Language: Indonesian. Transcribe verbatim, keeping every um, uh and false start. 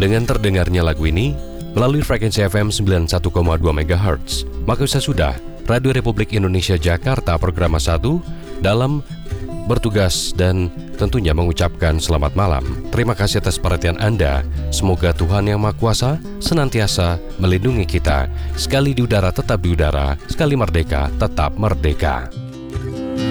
Dengan terdengarnya lagu ini melalui frekuensi F M sembilan puluh satu koma dua megahertz, maka usah sudah Radio Republik Indonesia Jakarta Programa satu dalam bertugas dan tentunya mengucapkan selamat malam. Terima kasih atas perhatian Anda. Semoga Tuhan Yang Maha Kuasa senantiasa melindungi kita. Sekali di udara tetap di udara, sekali merdeka tetap merdeka.